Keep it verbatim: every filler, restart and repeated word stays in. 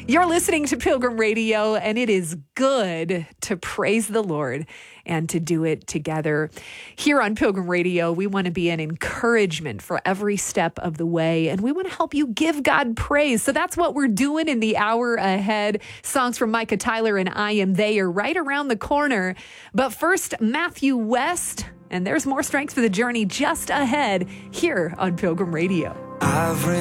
You're listening to Pilgrim Radio, and it is good to praise the Lord and to do it together. Here on Pilgrim Radio, we want to be an encouragement for every step of the way, and we want to help you give God praise. So that's what we're doing in the hour ahead. Songs from Micah Tyler and I Am They are right around the corner. But first, Matthew West, and there's more Strength for the Journey just ahead here on Pilgrim Radio. I've